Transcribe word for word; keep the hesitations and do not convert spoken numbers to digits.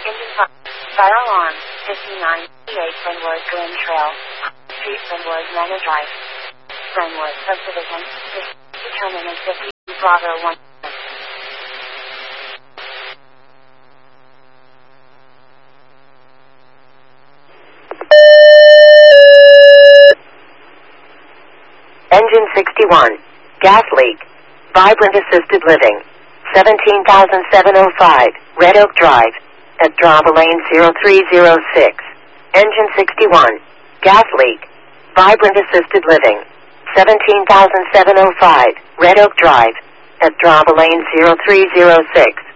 Engine five. Fire alarm. fifty-nine fifty-eight Glenwood Glen Trail. Street Glenwood Manor Drive. Glenwood Subdivision. Determinant fifty. Bravo one. Engine sixty-one. Gas leak. Vibrant Assisted Living. seventeen thousand seven hundred five. Red Oak Drive. At Drava Lane zero three zero six. Engine sixty-one. Gas leak. Vibrant Assisted Living. seventeen thousand seven hundred five. Red Oak Drive. At Drava Lane zero three zero six.